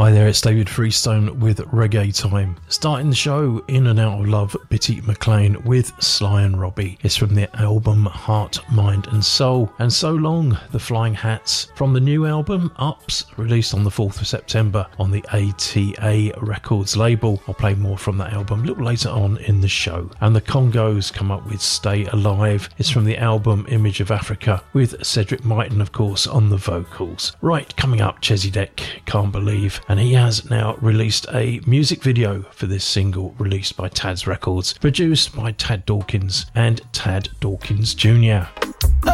Hi there, it's David Freestone with Reggae Time. Starting the show, In and Out of Love, Bitty McLean with Sly and Robbie. It's from their album Heart, Mind and Soul. And So Long, the Flying Hats, from the new album Ups, released on the 4th of September on the ATA Records label. I'll play more from that album a little later on in the show. And the Congos come up with Stay Alive. It's from the album Image of Africa, with Cedric Myton, of course, on the vocals. Right, coming up, Chezzy Deck, Can't Believe. And he has now released a music video for this single released by Tad's Records, produced by Tad Dawkins and Tad Dawkins Jr.